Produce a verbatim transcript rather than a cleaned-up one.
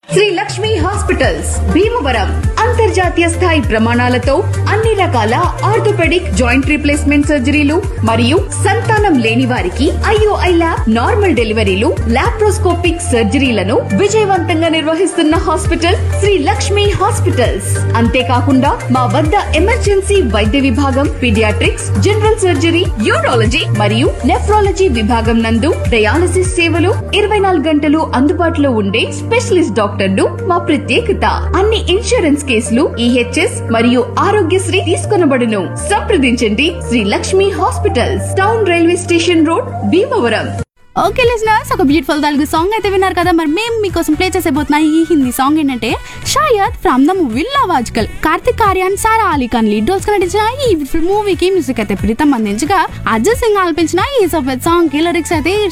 Shri Lakshmi hospitals Bhimavaram అంతర్జాతీయ స్థాయి ప్రమాణాలతో అన్ని రకాల ఆర్థోపెడిక్ జాయింట్ రీప్లేస్మెంట్ సర్జరీలు మరియు సంతానం లేని వారికి ఐఓఐ ల్యాబ్ నార్మల్ డెలివరీలు లాప్రోస్కోపిక్ సర్జరీలను విజయవంతంగా నిర్వహిస్తున్న హాస్పిటల్ శ్రీ లక్ష్మి హాస్పిటల్స్. అంతేకాకుండా మా వద్ద ఎమర్జెన్సీ వైద్య విభాగం, పీడియాట్రిక్స్, జనరల్ సర్జరీ, యూరాలజీ మరియు నెఫ్రాలజీ విభాగం నందు డయాలసిస్ సేవలు ఇరవై నాలుగు గంటలు అందుబాటులో ఉండే స్పెషలిస్ట్ డాక్టర్లు మా ప్రత్యేకత. అన్ని ఇన్సూరెన్స్ కేసులు ఈహెచ్ఎస్ మరియు ఆరోగ్యశ్రీ తీసుకొనబడును. సంప్రదించండి Shri Lakshmi hospitals, town railway station road, Bhimavaram. Okay listeners, ఒక బ్యూటిఫుల్ తెలుగు సాంగ్ అయితే విన్నారు కదా. మరి మేము మీకోసం ప్లే చేసేపోతున్నా ఈ హిందీ సాంగ్ ఏంటంటే షాయద్ from the movie love ఆజ్కల్. Karthik Aryan, Sarah Ali Khan lead roles గా నటించిన ఈ మూవీకి మ్యూజిక్ అయితే ప్రీతం అందించగా అజయ్ సింగ్ ఆలపించిన ఈ సఫెద్ సాంగ్ కి లిరిక్స్ అయితే